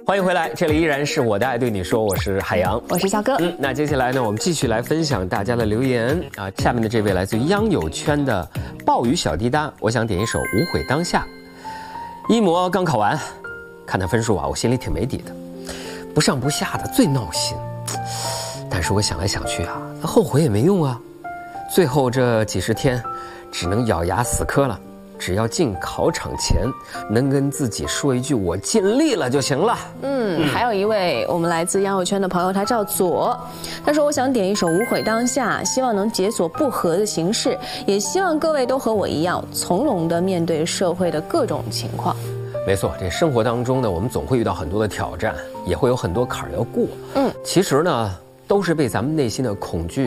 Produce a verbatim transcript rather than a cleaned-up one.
欢迎回来，这里依然是我的爱对你说，我是海洋， 我是小哥。 嗯，那接下来呢，我们继续来分享大家的留言啊。下面的这位来自于央友圈的暴雨小滴答，我想点一首《无悔当下》。一模刚考完，看他分数啊，我心里挺没底的，不上不下的，最闹心。但是我想来想去啊，后悔也没用啊。最后这几十天，只能咬牙死磕了。只要进考场前能跟自己说一句我尽力了就行了。 嗯，还有一位我们来自央友圈的朋友，他叫左，他说我想点一首《无悔当下》，希望能解锁不和的形式，也希望各位都和我一样从容地面对社会的各种情况。 没错，这生活当中呢，我们总会遇到很多的挑战，也会有很多坎儿要过。嗯，其实呢，都是被咱们内心的恐惧